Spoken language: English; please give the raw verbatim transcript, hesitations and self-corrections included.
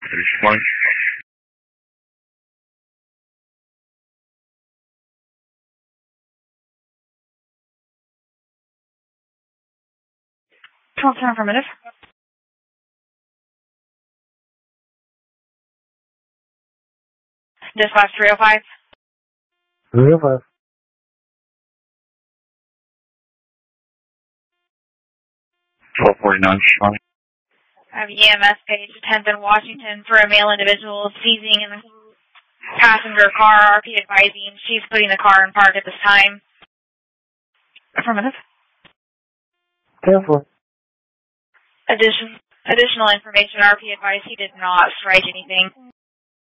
Respond. Twelve-ten affirmative. Dispatch three oh five. three oh five. twelve forty-nine, respond. I have E M S page tenth in Washington for a male individual seizing in the passenger car. R P advising she's putting the car in park at this time. Affirmative. ten four. Addition, additional information. R P advised he did not strike anything.